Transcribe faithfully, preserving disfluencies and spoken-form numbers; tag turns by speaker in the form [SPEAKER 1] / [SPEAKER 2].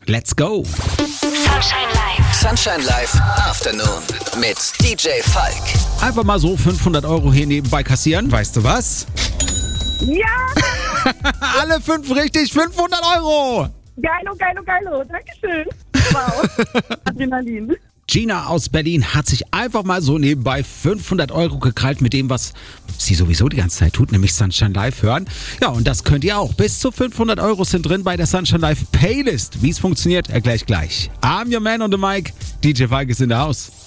[SPEAKER 1] Let's go.
[SPEAKER 2] Sunshine Live.
[SPEAKER 3] Sunshine Live Afternoon mit D J Falk.
[SPEAKER 1] Einfach mal so fünfhundert Euro hier nebenbei kassieren. Weißt du was?
[SPEAKER 4] Ja!
[SPEAKER 1] Alle fünf richtig, fünfhundert Euro.
[SPEAKER 4] Geilo, geilo, geilo. Dankeschön. Wow. Adrenalin.
[SPEAKER 1] Gina aus Berlin hat sich einfach mal so nebenbei fünfhundert Euro gekrallt mit dem, was sie sowieso die ganze Zeit tut, nämlich Sunshine Live hören. Ja, und das könnt ihr auch. Bis zu fünfhundert Euro sind drin bei der Sunshine Live Playlist. Wie es funktioniert, erkläre ich gleich. I'm your man on the mic. D J Falk ist in der Haus.